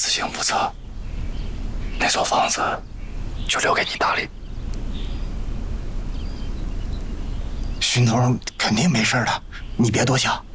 此行不测，那所房子就留给你打理。 荀头肯定没事的，你别多想。